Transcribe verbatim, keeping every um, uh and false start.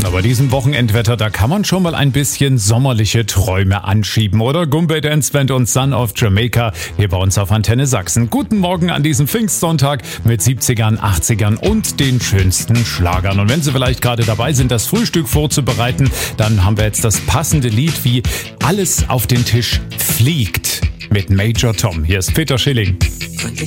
Na, bei diesem Wochenendwetter, da kann man schon mal ein bisschen sommerliche Träume anschieben, oder? Goombay Dance Band und Son of Jamaica hier bei uns auf Antenne Sachsen. Guten Morgen an diesem Pfingstsonntag mit siebzigern, achtzigern und den schönsten Schlagern. Und wenn Sie vielleicht gerade dabei sind, das Frühstück vorzubereiten, dann haben wir jetzt das passende Lied, wie Alles auf den Tisch fliegt mit Major Tom. Hier ist Peter Schilling. Gründlich